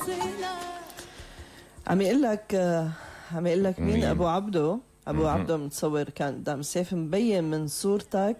عم يقول لك مين ابو عبده. ابو عبده متصور كان قدام السيف مبين من صورتك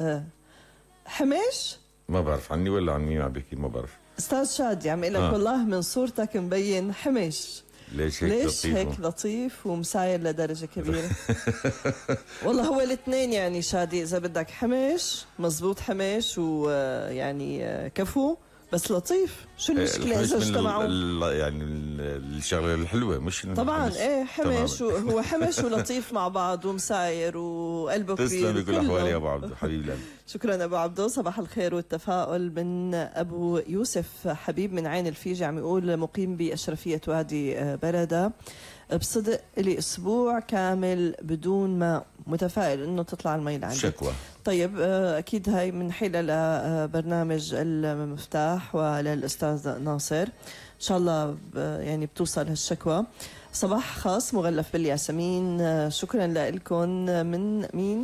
حمش. ما بعرف عني ولا عن مين عم بيحكي، ما بعرف. استاذ شادي عم يقول لك والله من صورتك مبين حمش. ليش هيك ليش لطيف؟ هيك لطيف ومساير لدرجة كبيرة. والله هو الاثنين يعني شادي، إذا بدك حمش مزبوط حمش ويعني كفو بس لطيف. شو المشكلة إذا اجتمعوا؟ يعني الشغلة الحلوة مش طبعا ايه حمش هو حمش ولطيف مع بعض ومساير وقلبه كبير. تسلم بكل أحوالي يا أبو عبدو حبيبي. شكرا أبو عبدو، صباح الخير والتفاؤل من أبو يوسف حبيب من عين الفيجة. عم يقول مقيم بأشرفية وادي بردة، بصدق لي أسبوع كامل بدون ماء، متفائل إنه تطلع المي لعندي. شكوى. طيب أكيد هاي من حيلة لبرنامج المفتاح وللأستاذ ناصر، إن شاء الله يعني بتوصل هالشكوى. صباح خاص مغلف بالياسمين، شكرا لكم. من مين؟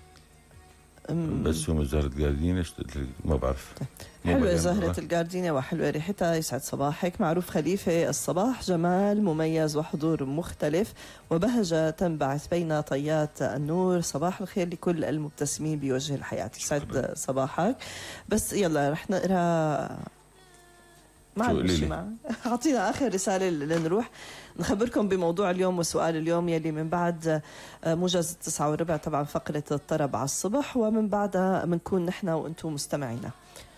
بس يوم زهرة جاردينة ما بعرف. حلوة زهرة الجاردينة وحلوة ريحتها، يسعد صباحك. معروف خليفة، الصباح جمال مميز وحضور مختلف وبهجة تنبعث بين طيات النور. صباح الخير لكل المبتسمين بوجه الحياة، يسعد صباحك. بس يلا رح نقرأ، ما عندي شيء معه. أعطينا آخر رسالة لنروح نخبركم بموضوع اليوم وسؤال اليوم يلي من بعد موجز 9:15 طبعا فقرة الطرب على الصبح، ومن بعدها بنكون نحن وأنتم مستمعينا.